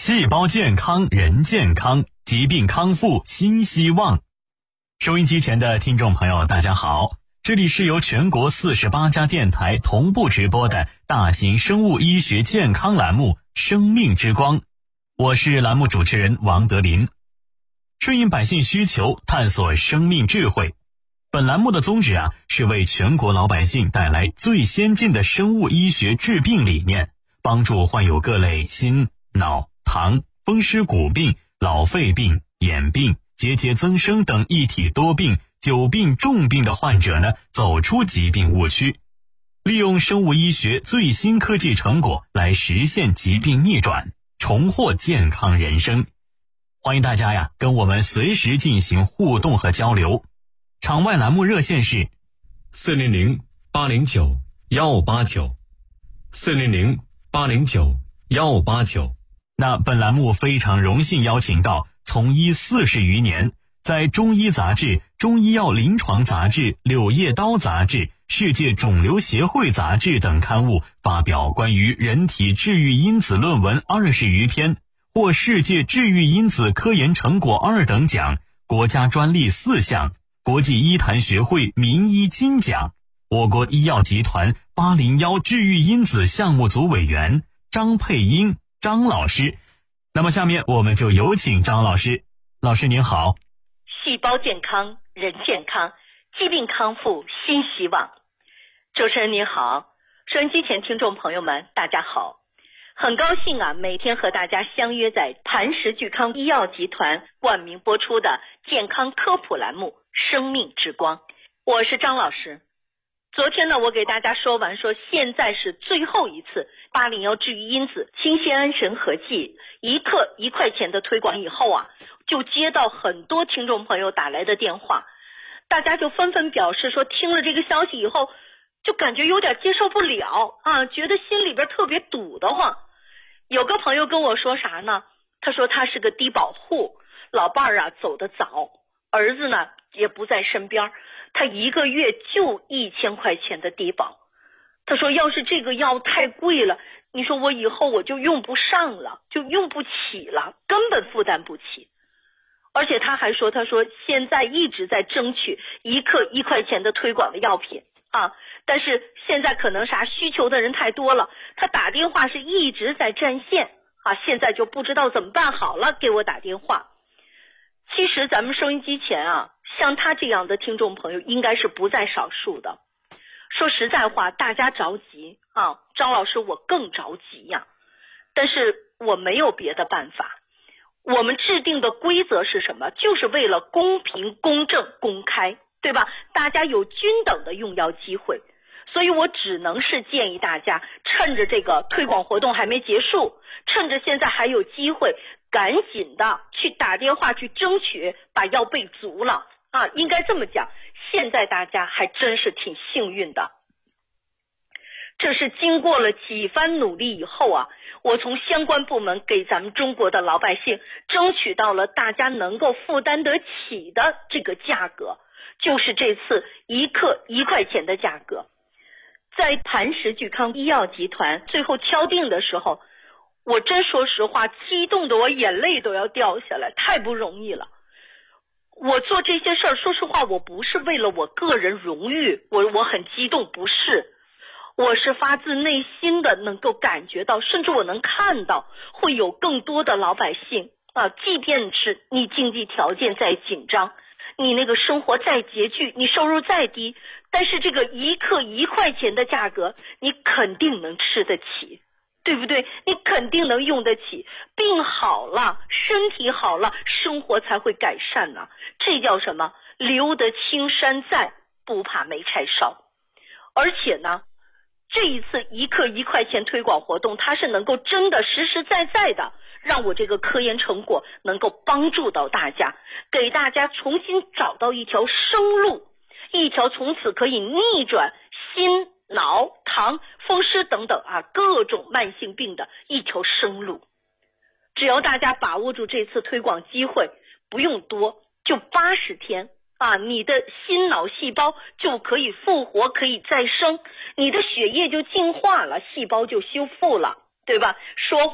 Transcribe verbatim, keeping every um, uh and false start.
细胞健康人健康，疾病康复新希望。收音机前的听众朋友大家好，这里是由全国四十八家电台同步直播的大型生物医学健康栏目生命之光，我是栏目主持人王德林。顺应百姓需求，探索生命智慧。本栏目的宗旨啊，是为全国老百姓带来最先进的生物医学治病理念，帮助患有各类心、脑、糖、风湿骨病、老肺病、眼病、结节增生等一体多病、久病重病的患者呢，走出疾病误区，利用生物医学最新科技成果来实现疾病逆转，重获健康人生。欢迎大家呀，跟我们随时进行互动和交流。场外栏目热线是四零零八零九幺五八九，四零零八零九幺五八九。 那本栏目非常荣幸邀请到从医四十余年，在中医杂志、中医药临床杂志、柳叶刀杂志、世界肿瘤协会杂志等刊物发表关于人体治愈因子论文二十余篇，获世界治愈因子科研成果二等奖、国家专利四项、国际医坛学会名医金奖，我国医药集团八零一治愈因子项目组委员张佩英张老师。那么下面我们就有请张老师。老师您好。 细胞健康人健康，疾病康复新希望。主持人您好，收音机前听众朋友们大家好，很高兴啊，每天和大家相约在磐石聚康医药集团冠名播出的健康科普栏目生命之光，我是张老师。昨天呢，我给大家说完说现在是最后一次八零一治愈因子清酰胺神合剂一克一块钱的推广以后啊，就接到很多听众朋友打来的电话，大家就纷纷表示说听了这个消息以后就感觉有点接受不了啊，觉得心里边特别堵得慌。有个朋友跟我说啥呢，他说他是个低保户，老伴儿啊走得早，儿子呢也不在身边，他一个月就一千块钱的低保。他说要是这个药太贵了，你说我以后我就用不上了，就用不起了，根本负担不起。而且他还说，他说现在一直在争取一克一块钱的推广的药品啊，但是现在可能啥需求的人太多了，他打电话是一直在占线啊，现在就不知道怎么办好了，给我打电话。其实咱们收音机前啊，像他这样的听众朋友应该是不在少数的。说实在话，大家着急啊，张老师我更着急呀，但是我没有别的办法。我们制定的规则是什么？就是为了公平、公正、公开，对吧？大家有均等的用药机会，所以我只能是建议大家趁着这个推广活动还没结束，趁着现在还有机会，赶紧的去打电话去争取把药备足了啊！应该这么讲，现在大家还真是挺幸运的。这是经过了几番努力以后啊，我从相关部门给咱们中国的老百姓争取到了大家能够负担得起的这个价格，就是这次一克一块钱的价格。在磐石聚康医药集团最后敲定的时候，我真说实话，激动的我眼泪都要掉下来，太不容易了。我做这些事儿，说实话，我不是为了我个人荣誉，我我很激动，不是。我是发自内心的能够感觉到，甚至我能看到会有更多的老百姓啊，即便是你经济条件再紧张，你那个生活再拮据，你收入再低，但是这个一克一块钱的价格，你肯定能吃得起，对不对？你肯定能用得起。病好了，身体好了，生活才会改善呢、啊。这叫什么？留得青山在，不怕没柴烧。而且呢，这一次一克一块钱推广活动，它是能够真的实实在在的让我这个科研成果能够帮助到大家，给大家重新找到一条生路，一条从此可以逆转心、脑、糖、风湿等等啊各种慢性病的一条生路。只要大家把握住这次推广机会，不用多，就八十天啊，你的心脑细胞就可以复活，可以再生，你的血液就净化了，细胞就修复了，对吧？说